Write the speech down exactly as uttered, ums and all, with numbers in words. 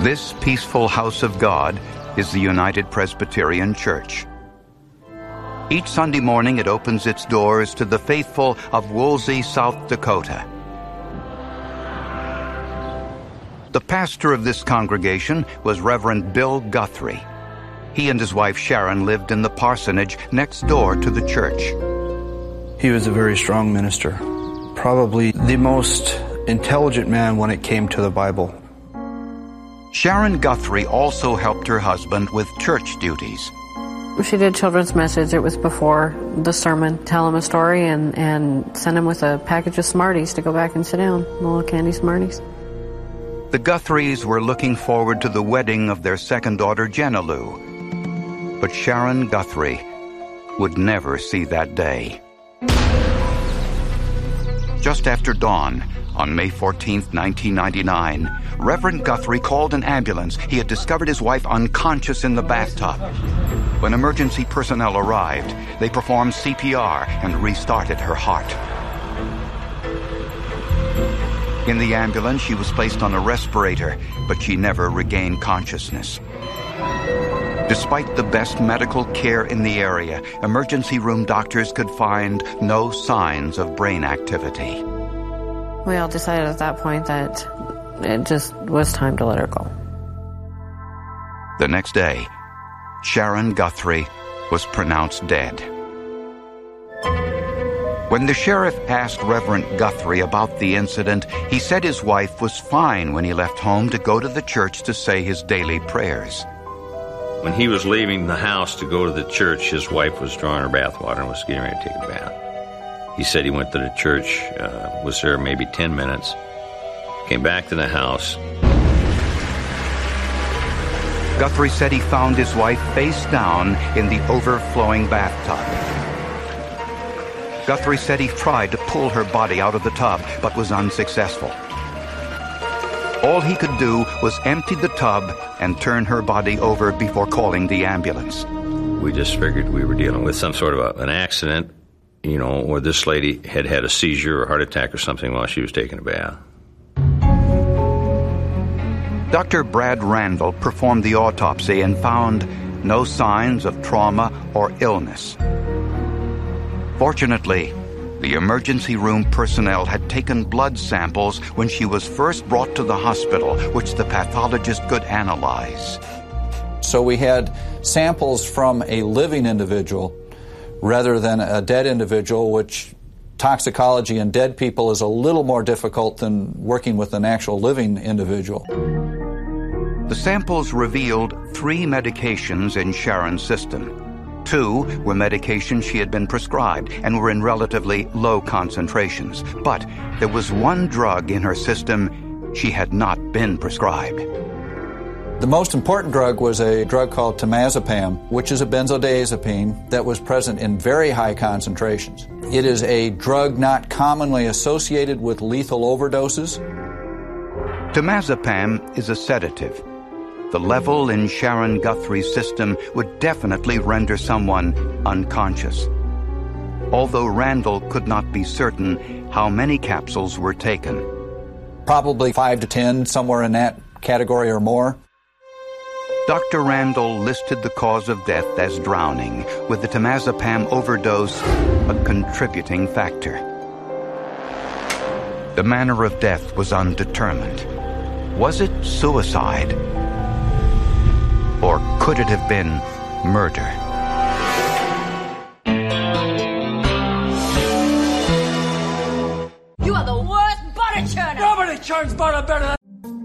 This peaceful house of God is the United Presbyterian Church. Each Sunday morning it opens its doors to the faithful of Woolsey, South Dakota. The pastor of this congregation was Reverend Bill Guthrie. He and his wife Sharon lived in the parsonage next door to the church. He was a very strong minister, probably the most intelligent man when it came to the Bible. Sharon Guthrie also helped her husband with church duties. She did children's message. It was before the sermon. Tell him a story and, and send him with a package of Smarties to go back and sit down, little candy Smarties. The Guthries were looking forward to the wedding of their second daughter, Jenna Lou. But Sharon Guthrie would never see that day. Just after dawn, on May fourteenth, nineteen ninety-nine, Reverend Guthrie called an ambulance. He had discovered his wife unconscious in the bathtub. When emergency personnel arrived, they performed C P R and restarted her heart. In the ambulance, she was placed on a respirator, but she never regained consciousness. Despite the best medical care in the area, emergency room doctors could find no signs of brain activity. We all decided at that point that it just was time to let her go. The next day, Sharon Guthrie was pronounced dead. When the sheriff asked Reverend Guthrie about the incident, he said his wife was fine when he left home to go to the church to say his daily prayers. When he was leaving the house to go to the church, his wife was drawing her bathwater and was getting ready to take a bath. He said he went to the church, uh, was there maybe ten minutes, came back to the house. Guthrie said he found his wife face down in the overflowing bathtub. Guthrie said he tried to pull her body out of the tub, but was unsuccessful. All he could do was empty the tub and turn her body over before calling the ambulance. We just figured we were dealing with some sort of a, an accident, you know, or this lady had had a seizure or heart attack or something while she was taking a bath. Doctor Brad Randall performed the autopsy and found no signs of trauma or illness. Fortunately, the emergency room personnel had taken blood samples when she was first brought to the hospital, which the pathologist could analyze. So we had samples from a living individual rather than a dead individual, which toxicology in dead people is a little more difficult than working with an actual living individual. The samples revealed three medications in Sharon's system. Two were medications she had been prescribed and were in relatively low concentrations. But there was one drug in her system she had not been prescribed. The most important drug was a drug called temazepam, which is a benzodiazepine that was present in very high concentrations. It is a drug not commonly associated with lethal overdoses. Temazepam is a sedative. The level in Sharon Guthrie's system would definitely render someone unconscious. Although Randall could not be certain how many capsules were taken. Probably five to ten, somewhere in that category or more. Doctor Randall listed the cause of death as drowning, with the temazepam overdose a contributing factor. The manner of death was undetermined. Was it suicide? Or could it have been murder? You are the worst butter churner! Nobody churns butter better than